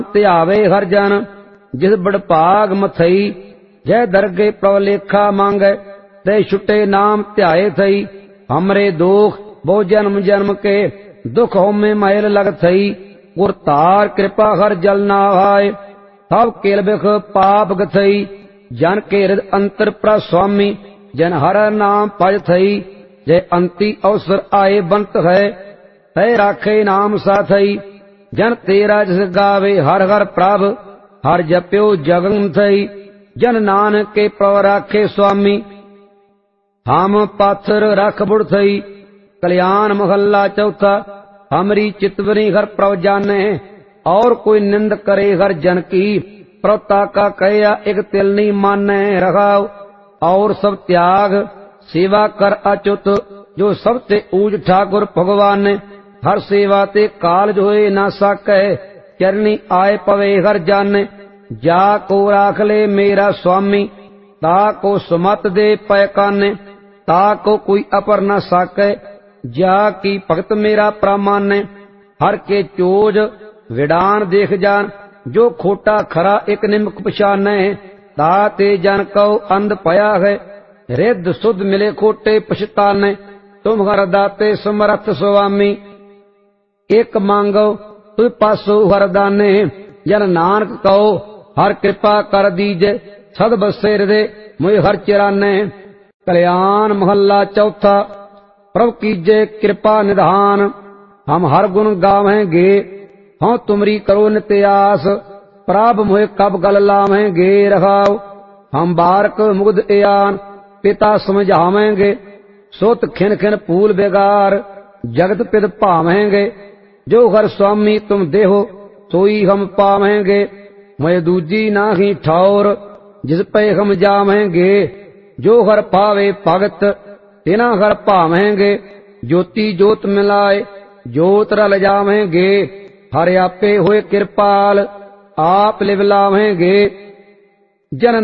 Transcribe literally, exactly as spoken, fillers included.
ਧਿਆਵੇ ਹਰ ਜਨ ਜਿਸ ਬੜਭਾਗ ਮਥਈ ਜੈ ਦਰਗੇ ਪ੍ਰਭ ਲੇਖਾ ਮੰਗੈ ਤੇ ਛੁਟੇ ਨਾਮ ਧਿਆਏ ਥਈ ਹਮਰੇ ਦੋਖ ਬਹੁ ਜਨਮ ਜਨਮ ਕੇ ਦੁਖ ਹੋਮੇ ਮੈਲ ਲਗ ਥਈ ਗੁਰ ਧਾਰ ਕਿਰਪਾ ਹਰ ਜਲ ਨਾ ਆਏ ਸਭ ਕੇਲ ਬਿਖ ਪਾਪ ਗਥਈ ਜਨ ਕੇ ਹਿਰਦ ਅੰਤਰ ਪ੍ਰ ਸੁਆਮੀ ਜਨ ਹਰ ਨਾਮ ਭਜ ਥਈ ਜੇ ਅੰਤੀ ਅਵਸਰ ਆਏ ਬੰਤ ਹੈ ਤੈ ਰਾਖੇ ਨਾਮ ਸਾਥਈ ਜਨ ਤੇਰਾ ਜਿਸ ਗਾਵੇ ਹਰ ਹਰ ਪ੍ਰਭ ਹਰ ਜਪਿਓ ਜਗਨ ਥਈ ਜਨ ਨਾਨਕ ਕੇ ਪ੍ਰਭ ਰਾਖੇ ਸੁਆਮੀ ਹਮ ਪਾਥਰ ਰਖ ਬੁੜ ਥਈ ਕਲਿਆਣ ਮਹੱਲਾ ਚੌਥਾ हमरी चितवनी हर प्रभ जाने और कोई निंद करे हर जन की प्रभता का कया एक तिल नहीं माने रखाओ और सब त्याग सेवा कर अच्युत जो सब ते ऊज ठाकुर भगवान ने हर सेवा ते काल जो होए ना साकै चरनी आए पवे हर जाने जा को राख ले मेरा स्वामी ता को सुमत दे पैकाने ता को कोई अपर न साकै जा की भगत मेरा प्रामान्य हर के चोज विडान देख जान जो खोटा खरा एक निमक पछाने ताते जन कौ अंध पया है रिद्ध सुध मिले खोटे पछताने तुम हर दाते समर्थ स्वामी एक मांगो तु पासो हरदाने जन नानक कहो हर कृपा कर दीजे सद बसे हृदय मुझ हर चिराने कल्याण महला चौथा प्रभु कीजे कृपा निधान हम हर गुण गावेंगे हाँ तुमरी करो नित्यास प्रभ मोहे कब गल लावेंगे रखाओ हम बारक मुग्ध एयान पिता समझावेंगे सोत खिन खिन फूल बेगार जगत पिद भावेंगे जो हर स्वामी तुम देहो सोई हम पावेंगे मैं दूजी नाही ठौर जिस पे हम जावेंगे जो हर पावे भगत तिना हर भावेंगे ज्योति जोत मिलाए जोत रल जावेंगे हर आपे होए कृपाल आप लिव लावेंगे जन